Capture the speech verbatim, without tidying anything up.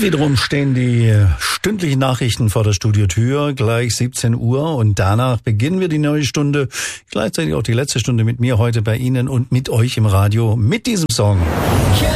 wiederum stehen die stündlichen Nachrichten vor der Studiotür, gleich siebzehn Uhr, und danach beginnen wir die neue Stunde, gleichzeitig auch die letzte Stunde mit mir heute bei Ihnen und mit euch im Radio mit diesem Song.